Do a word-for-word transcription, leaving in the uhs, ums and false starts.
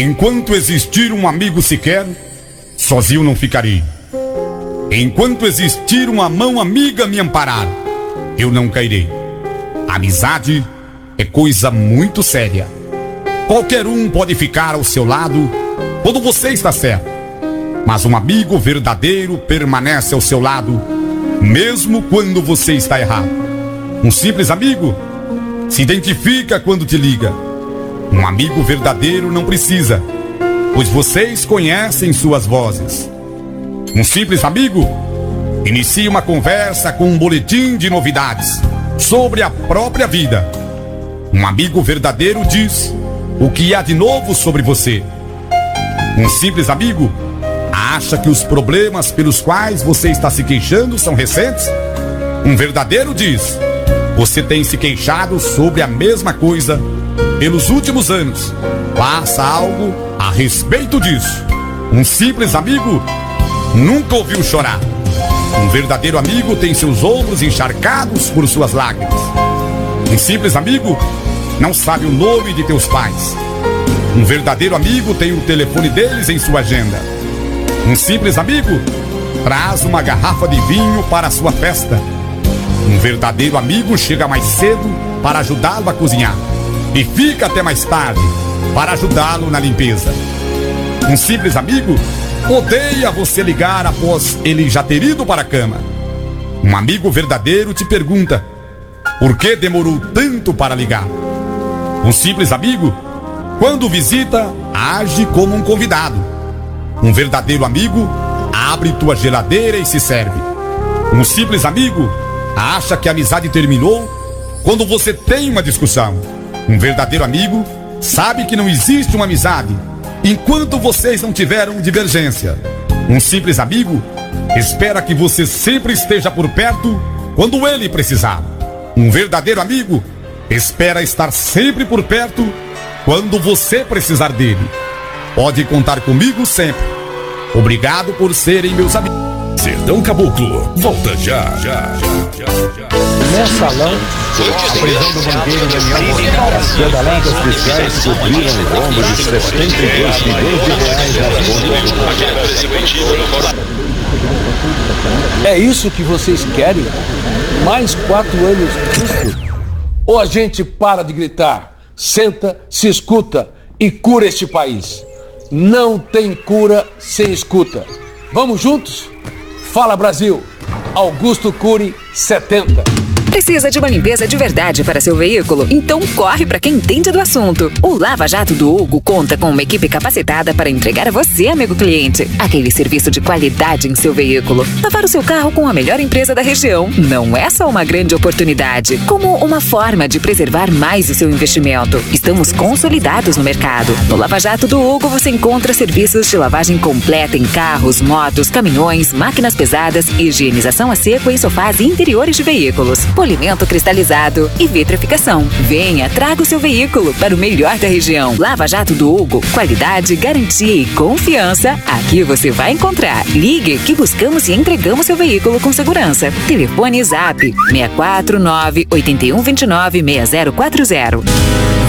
Enquanto existir um amigo sequer, sozinho não ficarei. Enquanto existir uma mão amiga me amparar, eu não cairei. Amizade é coisa muito séria. Qualquer um pode ficar ao seu lado quando você está certo, mas um amigo verdadeiro permanece ao seu lado mesmo quando você está errado. Um simples amigo se identifica quando te liga. Um amigo verdadeiro não precisa, pois vocês conhecem suas vozes. Um simples amigo inicia uma conversa com um boletim de novidades sobre a própria vida. Um amigo verdadeiro diz o que há de novo sobre você. Um simples amigo acha que os problemas pelos quais você está se queixando são recentes. Um verdadeiro diz: você tem se queixado sobre a mesma coisa pelos últimos anos. Faça algo a respeito disso. Um simples amigo nunca ouviu chorar. Um verdadeiro amigo tem seus ombros encharcados por suas lágrimas. Um simples amigo não sabe o nome de teus pais. Um verdadeiro amigo tem o telefone deles em sua agenda. Um simples amigo traz uma garrafa de vinho para a sua festa. Um verdadeiro amigo chega mais cedo para ajudá-lo a cozinhar e fica até mais tarde para ajudá-lo na limpeza. Um simples amigo odeia você ligar após ele já ter ido para a cama. Um amigo verdadeiro te pergunta por que demorou tanto para ligar. Um simples amigo, quando visita, age como um convidado. Um verdadeiro amigo abre tua geladeira e se serve. Um simples amigo acha que a amizade terminou quando você tem uma discussão. Um verdadeiro amigo sabe que não existe uma amizade enquanto vocês não tiveram divergência. Um simples amigo espera que você sempre esteja por perto quando ele precisar. Um verdadeiro amigo espera estar sempre por perto quando você precisar dele. Pode contar comigo sempre. Obrigado por serem meus amigos. Sertão Caboclo, volta já, já, já, já, já. No salão, a prisão do banqueiro Daniel Morgado. Pedaladas fiscais cobriram o rombo de setenta e dois milhões de reais nas contas do... É isso que vocês querem? Mais quatro anos disso? Ou a gente para de gritar, senta, se escuta e cura este país? Não tem cura sem escuta. Vamos juntos? Fala Brasil! Augusto Cury setenta. Precisa de uma limpeza de verdade para seu veículo? Então corre para quem entende do assunto. O Lava Jato do Hugo conta com uma equipe capacitada para entregar a você, amigo cliente, aquele serviço de qualidade em seu veículo. Lavar o seu carro com a melhor empresa da região não é só uma grande oportunidade, como uma forma de preservar mais o seu investimento. Estamos consolidados no mercado. No Lava Jato do Hugo você encontra serviços de lavagem completa em carros, motos, caminhões, máquinas pesadas, higienização a seco em sofás e interiores de veículos, polimento cristalizado e vitrificação. Venha, traga o seu veículo para o melhor da região. Lava Jato do Hugo, qualidade, garantia e confiança. Aqui você vai encontrar. Ligue que buscamos e entregamos seu veículo com segurança. Telefone Zap seis quatro nove, oito um dois nove, seis zero quatro zero.